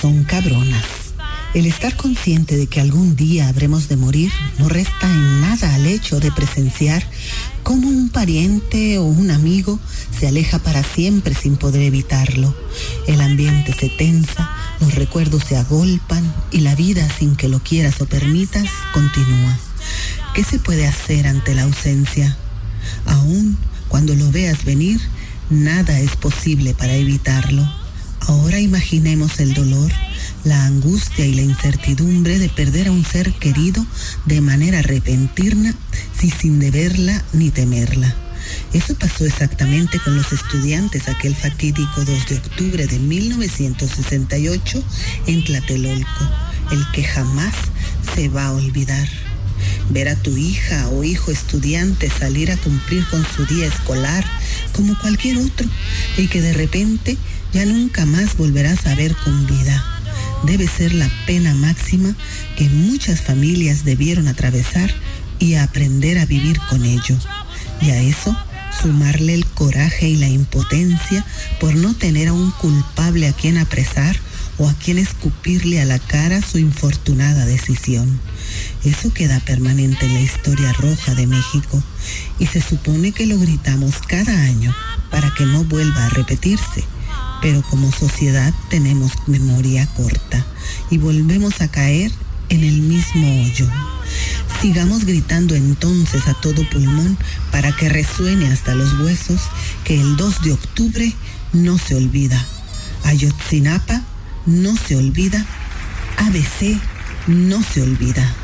son cabronas. El estar consciente de que algún día habremos de morir no resta en nada al hecho de presenciar cómo un pariente o un amigo se aleja para siempre sin poder evitarlo. El ambiente se tensa, los recuerdos se agolpan y la vida, sin que lo quieras o permitas, continúa. ¿Qué se puede hacer ante la ausencia? Aún cuando lo veas venir, nada es posible para evitarlo. Ahora imaginemos el dolor, la angustia y la incertidumbre de perder a un ser querido de manera repentina y sin deberla ni temerla. Eso pasó exactamente con los estudiantes aquel fatídico 2 de octubre de 1968 en Tlatelolco, el que jamás se va a olvidar. Ver a tu hija o hijo estudiante salir a cumplir con su día escolar como cualquier otro y que de repente ya nunca más volverás a ver con vida. Debe ser la pena máxima que muchas familias debieron atravesar y aprender a vivir con ello. Y a eso sumarle el coraje y la impotencia por no tener a un culpable a quien apresar o a quien escupirle a la cara su infortunada decisión. Eso queda permanente en la historia roja de México y se supone que lo gritamos cada año para que no vuelva a repetirse. Pero como sociedad tenemos memoria corta y volvemos a caer en el mismo hoyo. Sigamos gritando entonces a todo pulmón para que resuene hasta los huesos que el 2 de octubre no se olvida. Ayotzinapa no se olvida. ABC no se olvida.